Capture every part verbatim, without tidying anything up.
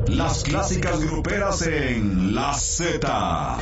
Las clásicas gruperas en La Z.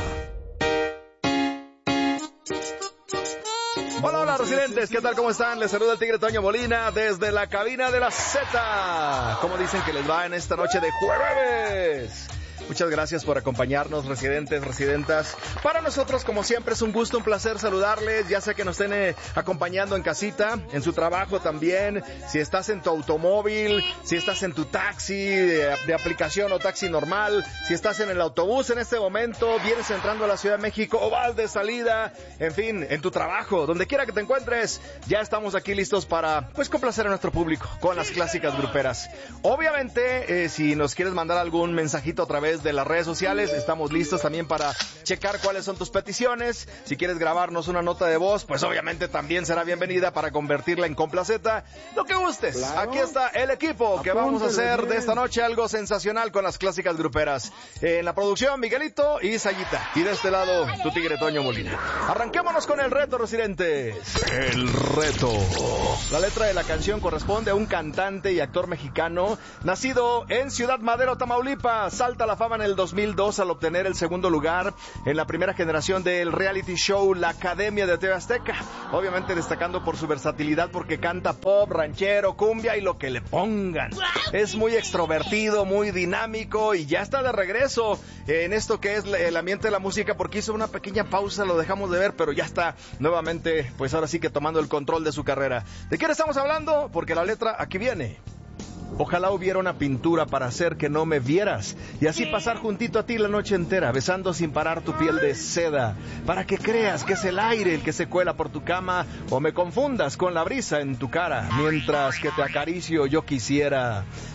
Hola, hola, residentes, ¿qué tal? ¿Cómo están? Les saluda el Tigre Toño Molina desde la cabina de La Z. ¿Cómo dicen que les va en esta noche de jueves? Muchas gracias por acompañarnos, residentes, residentas. Para nosotros, como siempre, es un gusto, un placer saludarles, ya sea que nos estén eh, acompañando en casita, en su trabajo también, si estás en tu automóvil, si estás en tu taxi de, de aplicación o taxi normal, si estás en el autobús en este momento, vienes entrando a la Ciudad de México o vas de salida, en fin, en tu trabajo, donde quiera que te encuentres, ya estamos aquí listos para, pues, complacer a nuestro público con las clásicas gruperas. Obviamente, eh, si nos quieres mandar algún mensajito a través de las redes sociales, estamos listos también para checar cuáles son tus peticiones. Si quieres grabarnos una nota de voz, pues obviamente también será bienvenida para convertirla en complaceta, lo que gustes. Claro. Aquí está el equipo que vamos a hacer bien de esta noche algo sensacional con las clásicas gruperas. En la producción, Miguelito y Sayita, y de este lado, tu Tigre Toño Molina. Arranquémonos con el reto, residentes. El reto. La letra de la canción corresponde a un cantante y actor mexicano nacido en Ciudad Madero, Tamaulipas. Salta a la fama en el dos mil dos al obtener el segundo lugar en la primera generación del reality show La Academia de T V Azteca, obviamente destacando por su versatilidad porque canta pop, ranchero, cumbia y lo que le pongan. Es muy extrovertido, muy dinámico y ya está de regreso en esto que es el ambiente de la música, porque hizo una pequeña pausa, lo dejamos de ver, pero ya está nuevamente, pues ahora sí que tomando el control de su carrera. ¿De quién estamos hablando? Porque la letra aquí viene. Ojalá hubiera una pintura para hacer que no me vieras y así pasar juntito a ti la noche entera, besando sin parar tu piel de seda, para que creas que es el aire el que se cuela por tu cama o me confundas con la brisa en tu cara, mientras que te acaricio yo quisiera